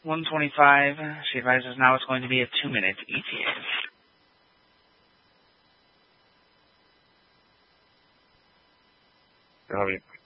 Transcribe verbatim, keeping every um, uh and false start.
one twenty-five. She advises now it's going to be a two-minute E T A. Copy.